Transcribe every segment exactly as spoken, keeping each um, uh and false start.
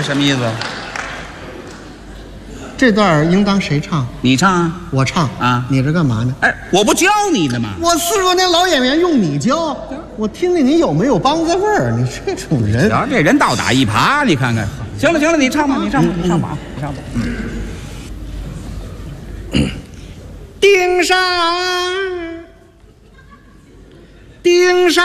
这什么意思？ 这段应当谁唱？ 你唱啊？ 我唱啊？ 你这干嘛呢？ 哎，我不教你的吗？ 我四十多年老演员用你教，我听听你有没有梆子味儿。你这种人， 行，这人倒打一耙，你看看。行了行了，你唱吧，你唱吧，你唱吧，你唱吧。 丁山，丁山，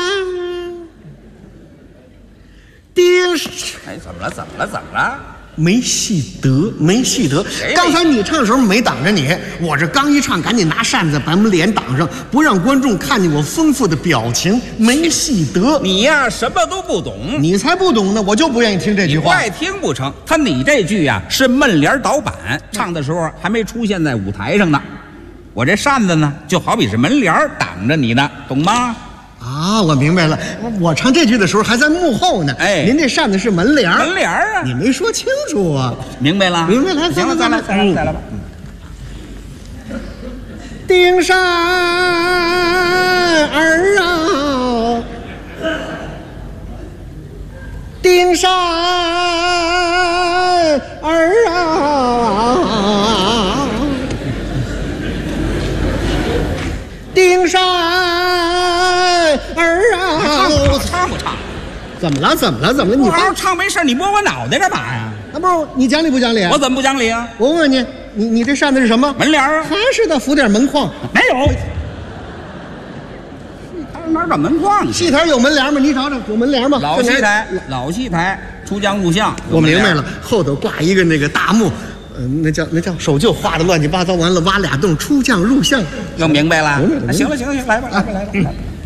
丁山。 哎，怎么了？怎么了？怎么了？ 没戏得，没戏得。刚才你唱的时候没挡着你，我这刚一唱，赶紧拿扇子把我们脸挡上，不让观众看见我丰富的表情，没戏得。 你呀，什么都不懂， 你才不懂呢，我就不愿意听这句话。 不爱听不成？他你这句呀是闷帘倒板，唱的时候还没出现在舞台上呢。我这扇子呢，就好比是门帘挡着你呢，懂吗？ 啊，我明白了。我唱这句的时候还在幕后呢。 哎， 您这扇子是门帘门帘啊， 你没说清楚啊。 明白了， 明白了。 行了，再来，再来，再来吧。 丁山儿啊，丁山儿啊，丁山儿啊， 唱不唱？ 怎么了？怎么了？怎么了？你好好唱没事，你摸我脑袋干嘛呀？ 啊，不是你讲理不讲理啊？ 我怎么不讲理啊？ 我问问你，你你这扇子是什么？ 门帘啊， 还是得扶点门框？ 没有。哪有门框？ 戏台有门帘吗？你找找，有门帘吗？ 老戏台，老戏台，出将入相。 我明白了，后头挂一个那个大幕，呃，那叫那叫手就画的乱七八糟，完了挖俩洞，出将入相。 又明白了？ 明白了。 行了行了行，来吧来吧来吧。